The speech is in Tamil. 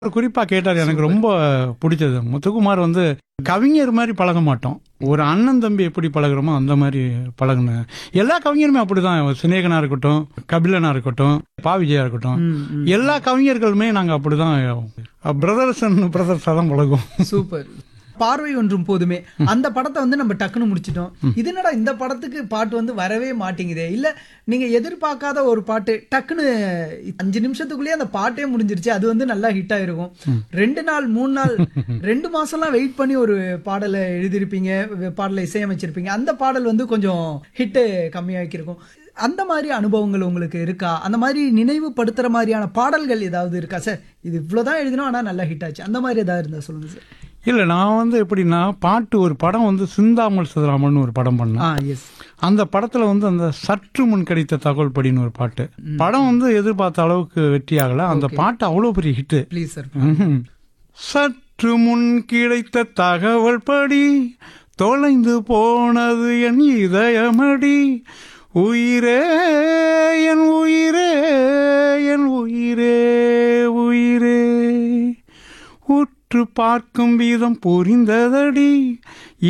குறிப்பா கேட்டார், எனக்கு ரொம்ப பிடிச்சது. முத்துக்குமார் வந்து கவிஞர் மாதிரி பழக மாட்டோம், ஒரு அண்ணன் தம்பி எப்படி பழகுறோமோ அந்த மாதிரி பழகுனேன். எல்லா கவிஞருமே அப்படிதான். சினேகனா இருக்கட்டும், கபிலனா இருக்கட்டும், பா விஜயா இருக்கட்டும், எல்லா கவிஞர்களுமே நாங்க அப்படிதான் பிரதர்ஸ் அண்ட் பிரதர்ஸா தான் பழகுவோம். சூப்பர். பார்வை ஒன்றும் போதுமே அந்த படத்தை வந்து நம்ம டக்குன்னு முடிச்சிட்டோம். இது என்னடா இந்த படத்துக்கு பாட்டு வந்து வரவே மாட்டேங்குதே, இல்ல நீங்க எதிர்பார்க்காத ஒரு பாட்டு டக்குன்னு 5 நிமிஷத்துக்குள்ளேயே அந்த பாட்டே முடிஞ்சிருச்சு, அது வந்து நல்லா ஹிட் ஆயிருக்கும். 2 நாள் 3 நாள் 2 மாசம்லாம் வெயிட் பண்ணி ஒரு பாடலை எழுதியிருப்பீங்க, பாடலை இசையமைச்சிருப்பீங்க, அந்த பாடல் வந்து கொஞ்சம் ஹிட்டு கம்மியாக்கிருக்கும். அந்த மாதிரி அனுபவங்கள் உங்களுக்கு இருக்கா? அந்த மாதிரி நினைவுபடுத்துற மாதிரியான பாடல்கள் ஏதாவது இருக்கா? சார் இது இவ்வளவுதான் எழுதினோம் ஆனா நல்லா ஹிட் ஆச்சு, அந்த மாதிரி ஏதாவது இருந்தா சொல்லுங்க சார். இல்ல, நான் வந்து எப்படின்னா, பாட்டு ஒரு படம் வந்து சிந்தாமல் சிதறாமல்னு ஒரு படம் பண்ணேன். எஸ். அந்த படத்துல வந்து அந்த சற்று முன் கிடைத்த தகவல் படின்னு ஒரு பாட்டு, படம் வந்து எதிர்பார்த்த அளவுக்கு வெற்றி ஆகல. அந்த பாட்டு அவ்வளவு பெரிய ஹிட். Please sir. சற்று முன் கிடைத்த தகவல் படி தொலைந்து போனது என் இதயமடி, உயிரே என் உயிரே என் உயிரே உயிரே, உற்று பார்க்கும் வீதம் புரிந்ததடி